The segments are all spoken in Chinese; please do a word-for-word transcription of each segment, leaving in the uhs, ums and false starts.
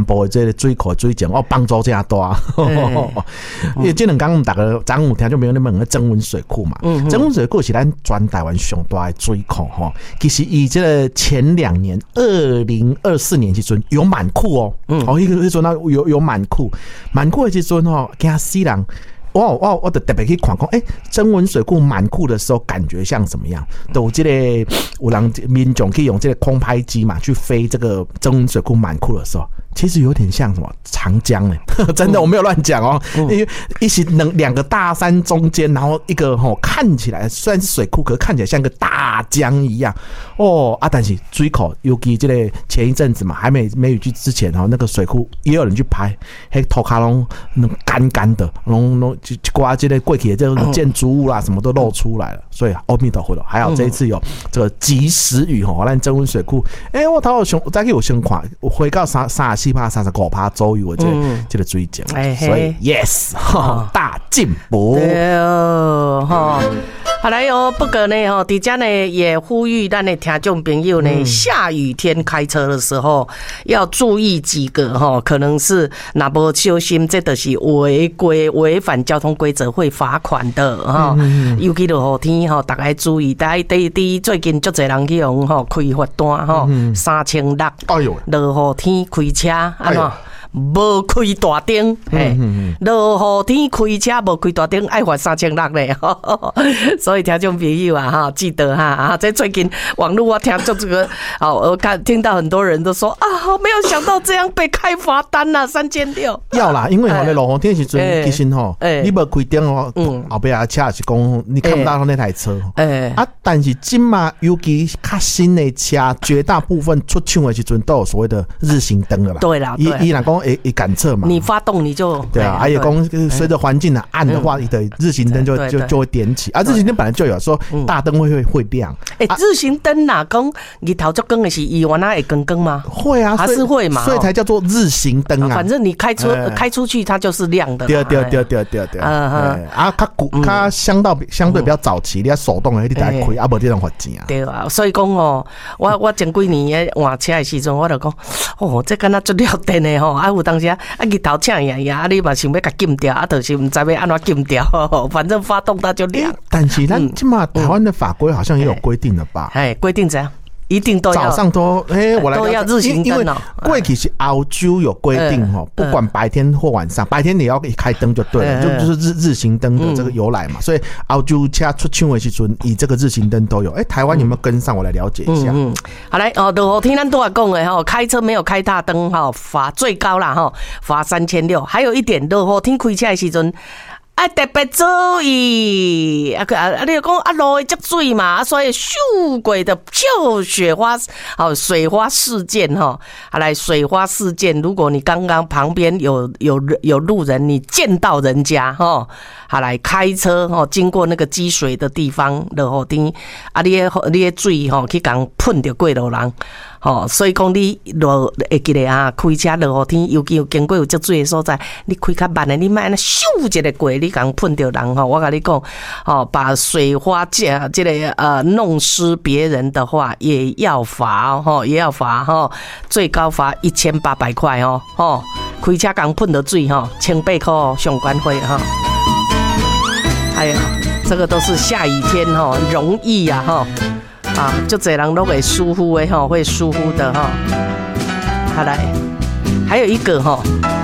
部的这个水库水井哦帮助真大。因为这两天我们大家昨有听就没有那么个曾文水库嘛，曾文水库是咱全台湾上大的水库哈。其实以这个前两年二零二四年时阵有满库哦，哦，一个时阵那有有满库，满库的时阵吼，惊死人。我我我的特别去看看，哎、欸，曾文水库满库的时候感觉像怎么样？都这个有人民众可以用这个空拍机嘛去飞这个曾文水库满库的时候，其实有点像什么长江哎、欸，真的我没有乱讲哦，因为一起能两个大山中间，然后一个吼看起来虽然是水库，可是看起来像个大江一样哦啊，但是水库尤其这个前一阵子嘛，还没梅雨季之前哦，那个水库也有人去拍，嘿头卡拢干干的，拢拢。一挂这类过去的这种建筑物啦，什么都露出来了，所以阿弥陀佛了。还好这一次有这个及时雨吼，咱曾文水库，哎、欸，我头有再去有先看，回到三三十四趴、三十五趴左右的这个、嗯、这个水井，所以 yes， 大进步。 对哦，哈。好来哦，不过呢，哈，底下呢也呼吁咱的听众朋友呢，下雨天开车的时候要注意几个哈，可能是若无小心，这就是违规违反交通规则会罚款的哈。尤其落雨天哈，大家注意，大家第一第一最近足侪人去用哈开罚单哈，三千六。哎呦，落雨天开车安怎？无开大灯，嘿，落雨天开车无开大灯，爱罚三千六嘞。所以听众朋友啊，哈，记得哈啊，在最近网络我听到这个，哦，我看听到很多人都说啊，没有想到这样被开罚单啦，三千六。 要啦，因为吼，你落雨天时阵，其实吼，你无开灯哦，后边啊车是讲你看不到那台车。哎，啊，但是今嘛，尤其较新的车，绝大部分出厂的时阵都有所谓的日行灯了啦。 对啦， 伊伊若讲。会会感测嘛？ 你发动你就对啊，而且讲随着环境的暗的话，你的日行灯就就就会点起，啊，日行灯本来就有说大灯会会会亮。 哎，日行灯哪讲日头就光的是伊原来会光光吗？ 会啊， 还是会嘛， 所以才叫做日行灯啊。 反正你开出开出去，它就是亮的。 对对对对对对。啊，它古它相到相对比较早期，你要手动的，你得开，啊，无这种罚钱啊。 对啊，所以讲哦，我我前几年诶换车的时阵，我就讲哦，这敢若足了电的吼。啊，有当时啊，啊日头请呀呀，啊你嘛想要甲禁掉，啊，就是唔知要安怎禁掉，反正发动它就亮。 但是咱即嘛台湾的法规好像也有规定了吧？ 哎，规定怎样？一定都要早上都哎，我来都要日行灯哦。 过去是澳洲有规定哦，不管白天或晚上，白天你要开灯就对了，就就是日日行灯的这个由来嘛。所以澳洲车出厂的时阵，以这个日行灯都有。哎，台湾有没有跟上？我来了解一下。 嗯，好来哦，落雨天咱都要讲的哈，开车没有开大灯哈，罚最高啦哈，罚三千六。还有一点，落雨天开车的时阵。啊，特别注意啊！啊，你讲啊，路积水嘛，所以秀鬼的秀雪花，哦，水花事件哈，啊，来水花事件，如果你刚刚旁边有有有路人，你见到人家哈，好来开车哈，经过那个积水的地方，落雨天啊，你的你的水哈去讲喷到过路人。吼、哦，所以讲你落会记得啊，开车落雨天，尤其有经过有积水的所在，你开较慢的，你莫安尼咻一个过，你讲喷到人吼，我跟你讲，哦，把水花这这个呃弄湿别人的话，也要罚吼、哦，也要罚吼、哦，最高罚一千八百块哦，吼，开车讲喷到水吼，千八块上管费哈。还有这个都是下雨天吼，容易呀、啊、哈。啊，就这人都会疏忽的哈，会疏忽的哈。好来，还有一个哈，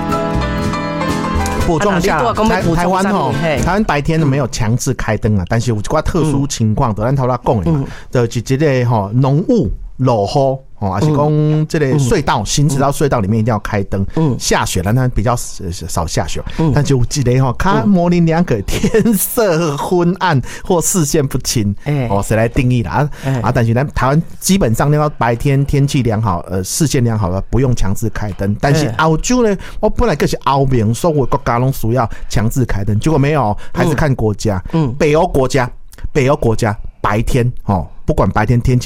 补充一下，台台湾哈，台湾白天没有强制开灯啊，但是有一寡特殊情况，就咱头啦讲的嘛，就是一个哈浓雾落雨。哦，还是讲这个隧道行驶到隧道里面一定要开灯。嗯，下雪了，那比较少下雪，嗯、但就记得哈，它模棱两可，天色昏暗或视线不清，欸、哦，谁来定义啦？欸、啊，但是咱台湾基本上要白天天气良好，呃，视线良好的不用强制开灯。但是澳洲呢，我本来就是欧盟，所有国家拢需要强制开灯，结果没有，还是看国家。嗯，北欧国家，北欧国家白天哦，不管白天天气多好。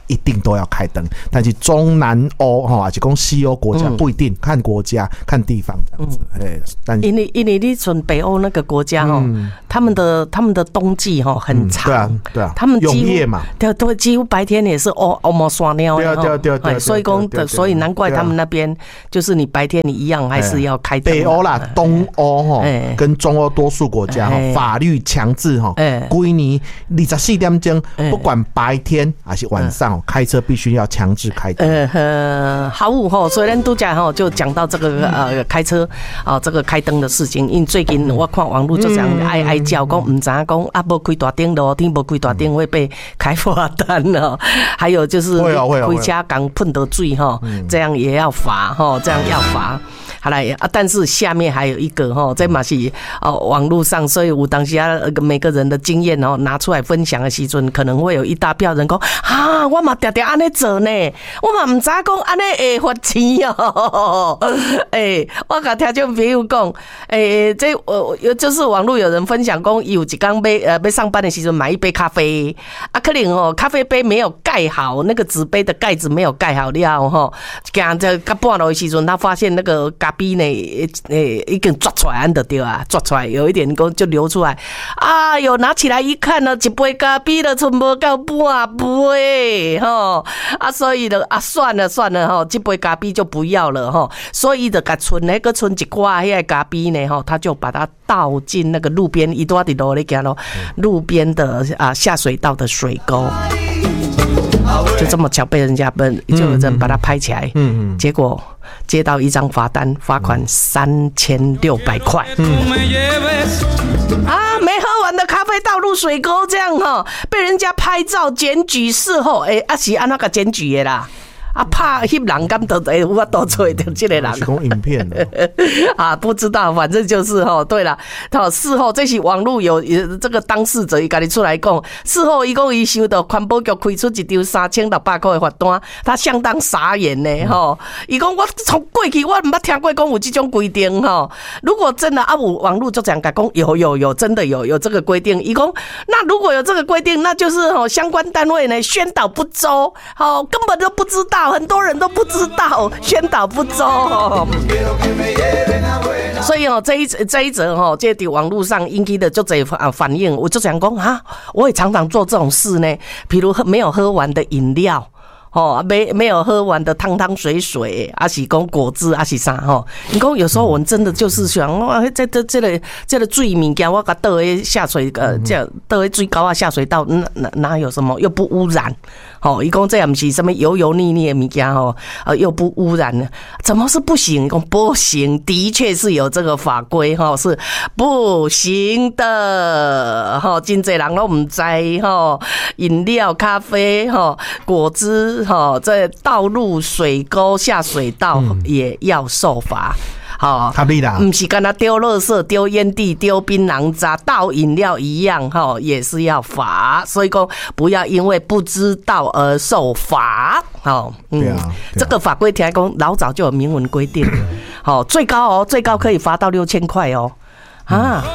一定都要开灯。但是中南欧哈，还是讲西欧国家不一定，嗯、看国家看地方这样子。哎、嗯，但因为因为你从北欧那个国家哦、嗯，他们的他们的冬季哈很长、嗯， 对啊对啊， 他们永夜嘛， 对对，几乎白天也是哦哦毛刷尿， 对啊对啊对啊对啊， 所以讲的，所以难怪他们那边就是你白天你一样还是要开灯。 北欧啦，东欧哈，跟中欧多数国家哈，法律强制哈，规年二十四点钟，不管白天还是晚上，开车必须要强制开灯。 呃，好五吼，所以咱都讲吼，就讲到这个呃开车啊这个开灯的事情。因为最近我看网络就这样哀哀叫，讲唔知影讲啊，无开大灯咯，天无开大灯会被开罚单了。还有就是回家刚碰得水哈，这样也要罚哈，这样要罚。好来啊，但是下面还有一个哈，这嘛是哦网络上，所以我当时啊每个人的经验哦拿出来分享的时阵，可能会有一大票人讲啊，我嘛常常安尼做呢，我嘛唔知讲安尼会罚钱哦。诶，我甲听众朋友讲，诶，这我就是网络有人分享讲，有一天要呃要上班的时阵买一杯咖啡，啊，可能哦咖啡杯没有盖好，那个纸杯的盖子没有盖好了吼，行这到半路的时阵，他发现那个咖啡呢，诶，已经抓出来，安得对啊，抓出来有一点就流出来，啊哟，拿起来一看呢，一杯咖啡都剩无到半杯吼，啊，所以呢，啊，算了算了吼，这杯咖啡就不要了吼，所以就甲剩那个剩一挂迄个咖啡呢吼，他就把它倒进那个路边一多伫路咧行咯，路边的啊下水道的水沟。就这么巧被人家奔，就有人把它拍起来，嗯嗯，结果接到一张罚单，罚款三千六百块，嗯，啊，没喝完的咖啡倒入水沟，这样哈，被人家拍照检举，事后哎，啊是安那个检举的啦。啊，怕翕人敢都会我都做到这个人。 是讲影片啊，不知道，反正就是吼，对了，他事后这是网络有这个当事者伊家己出来讲，事后伊讲伊收到环保局开出一张三千六百块的罚单，他相当傻眼呢吼。伊讲我从过去我唔捌听过讲有这种规定吼。如果真的啊，有网络就这样讲，有有有，真的有有这个规定。伊讲那如果有这个规定，那就是吼相关单位呢宣导不周，吼根本都不知道。很多人都不知道，宣导不周，所以哦，这一这一则哈，这在网络上引起的就这反应，我就想讲啊，我也常常做这种事呢，比如没有喝完的饮料。哦，没没有喝完的汤汤水水，还是讲果汁，还是啥吼？你讲有时候我们真的就是想，哇，这这这个这个水物件，我甲倒喺下水呃，这倒喺水沟啊下水道，哪哪哪有什么又不污染？吼，伊讲这也不是什么油油腻腻的物件吼，呃，又不污染呢？怎么是不行？讲不行，的确是有这个法规哈，是不行的哈。真侪人都唔知哈，饮料、咖啡哈、果汁。好，这倒入水沟下水道也要受罚。好， 合理啦， 不是跟他丢垃圾、丢烟蒂、丢槟榔渣、倒饮料一样，哈，也是要罚。所以说，不要因为不知道而受罚。好，嗯，对啊对啊这个法规听讲老早就有明文规定，好，最高哦，最高可以罚到六千块哦，啊。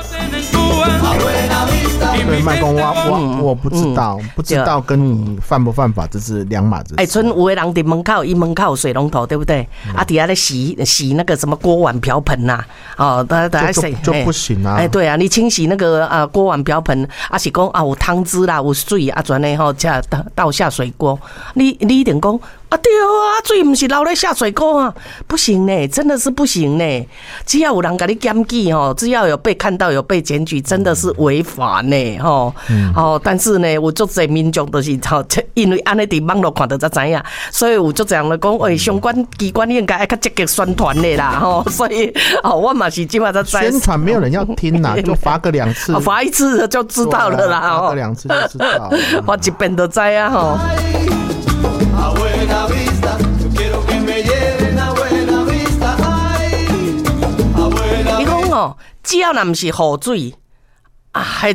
对，卖公我我我不知道，嗯、不知道跟你犯不犯法这是两码子事。 哎，村有的人伫门口，一门口有水龙头，对不对？嗯、啊，底下咧洗洗那个什么锅碗瓢盆呐、啊，哦，大家就就不行啊。 哎，对啊，你清洗那个啊锅碗瓢盆，啊是讲啊有汤汁啦，有水啊，转呢吼，加倒下水锅，你你一定讲。啊对啊，水不是流在下水沟啊，不行呢，真的是不行呢。只要有人给你检举吼，只要有被看到有被检举，真的是违法呢吼。嗯、哦，但是呢，有足侪民众都是吼，因为安尼伫网络看到才知影，所以有足侪人咧讲，诶，相关机关应该爱较积极宣传的啦吼。所以哦，我嘛是今嘛才知。 宣传没有人要听啦，就罚个两次， 罚一次就知道了啦。 罚个两次就知道了， 罚一遍就知啊吼。你讲哦，只要若不是雨水啊，或者是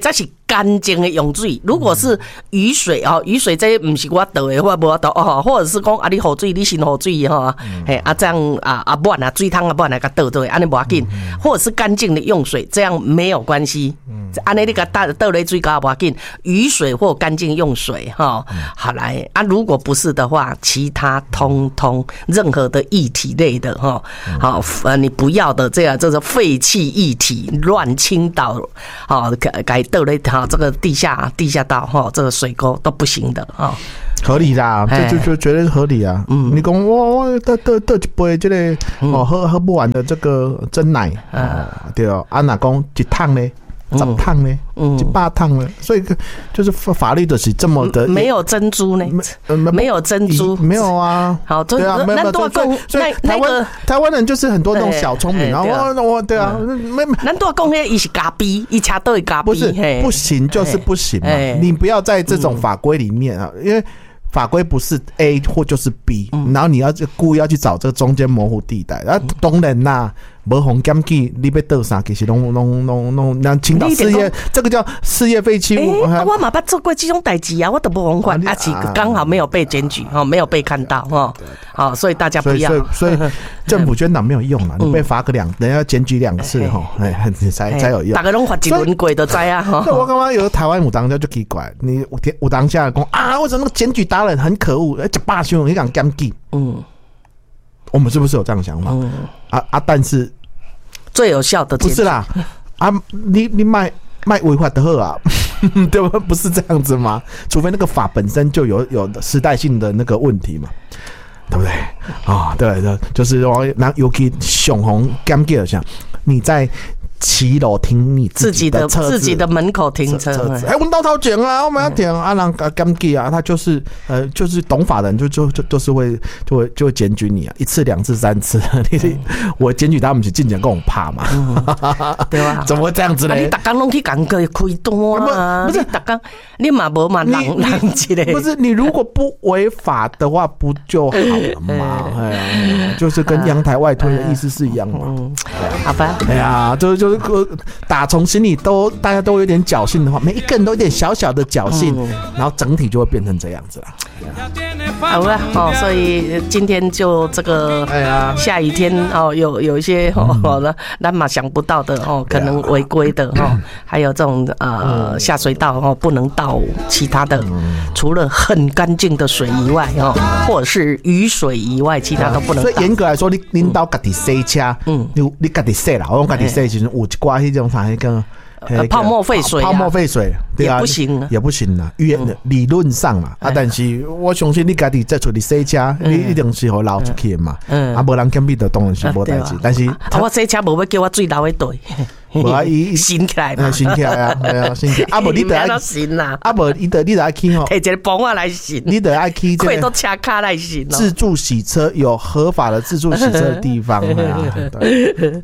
干净的用水，如果是雨水哦，雨水这不是我倒的，我无我倒哦，或者是讲啊，你雨水你先雨水哈，嘿啊这样啊啊不然啊水汤啊不然来个倒倒，安尼无要紧，或者是干净的用水，这样没有关系。安尼你个倒倒咧水高无要紧，雨水或干净用水哈，好来啊，如果不是的话，其他通通任何的液体类的哈，好呃你不要的这样这是废弃液体乱倾倒，好改改倒咧。好，这个地下地下道哈，这个水沟都不行的哈， 合理啦，这就就绝对是合理啊。嗯，你讲我我倒倒倒一杯这个哦喝喝不完的这个珍奶，哦对哦，啊哪讲一趟呢？十趟呢？嗯，一百趟呢？所以就是法律的是这么的， 没有珍珠呢，没有珍珠， 没有啊。 好，对啊，那多公， 所以台湾台湾人就是很多那种小聪明，然后我我对啊，没没， 咱多公呢，伊是咖逼，一掐都会咖逼， 不是不行就是不行嘛，你不要在这种法规里面啊，因为。法规不是 A 或就是 B，、嗯、然后你要故意要去找这个中间模糊地带。啊，当然啦，无红检举，你要倒啥？其实拢拢拢拢，那青岛事业这个叫事业废弃物。 欸啊、我嘛捌做过这种代志啊，我都不红款，啊，是刚好没有被检举哈，没有被看到哈，好，所以大家不要。 所以所以政府宣导没有用啊，你被罚个两，人家检举两次哈，哎，才才有用。 大家拢罚一轮过就知啊哈。 我刚刚有台湾有当家就奇怪，你有有当下讲啊，为什么那个检举达人很可恶，一巴胸你讲检举，嗯，我们是不是有这样想法？嗯啊啊，但是。 最有效的不是啦，啊，你你卖卖违法的好啊，对吧？不是这样子吗？除非那个法本身就有有时代性的那个问题嘛，对不对？啊、哦，对对，就是我那尤其熊红检举像你在。骑楼停你自己的车子， 自己的门口停车。 哎，我们到头讲啊，我们要停啊，让检举啊，他就是呃，就是懂法的人就就就都是会就会就会检举你啊，一次、两次、三次，你我检举他们是进讲跟我怕嘛， 对吧？ 怎么会这样子呢？ 你大家拢去讲个开单啊，不是大家你嘛无嘛人人之类， 不是你如果不违法的话，不就好了嘛？哎呀，就是跟阳台外推的意思是一样嘛。 好吧， 哎呀，就就是。打从心里都大家都有点侥幸的话，每一个人都有点小小的侥幸，嗯、然后整体就会变成这样子了。 好了哦，所以今天就这个，哎呀，下雨天哦，有有一些哦，那那嘛想不到的哦，可能违规的哦，还有这种呃下水道哦不能倒其他的，除了很干净的水以外哦，或者是雨水以外，其他都不能倒。 所以严格来说，你领导自己洗车，嗯，你你自己洗啦，我讲自己洗其实有一寡迄种啥迄个。 泡沫废水、啊， 泡沫废水，对啊， 也不行、啊， 也不行啊。理理论上嘛，啊，但是我相信你家己在厝里洗车，你一定是好捞出去的嘛。嗯，啊，无人检举的当然是无代志，但是啊，我洗车无要叫我水流的对。 无啊，伊新起来嘛， 新起来啊，系啊，新起来。啊，无你得爱新啦， 啊，无你得你得爱去吼， 摕一个泵啊来新， 你得爱去， 亏都车卡来新。 自助洗车有合法的自助洗车的地方啊，